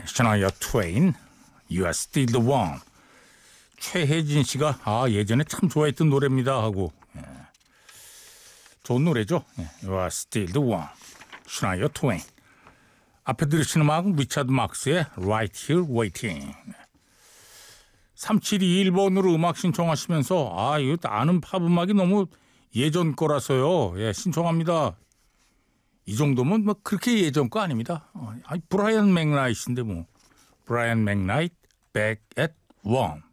샤나이아 트웨인, You are still the one. 최혜진 씨가 예전에 참 좋아했던 노래입니다 하고 좋은 노래죠. You are still the one. 샤나이아 트웨인. 앞에 들으시는 음악은 리차드 막스의 Right Here Waiting. 3721번으로 음악 신청하시면서 이거 아는 팝 음악이 너무 예전 거라서요. 신청합니다. 이 정도면 뭐 그렇게 예전 거 아닙니다. 브라이언 맥나이트인데 뭐. 브라이언 맥나이트 Back at One.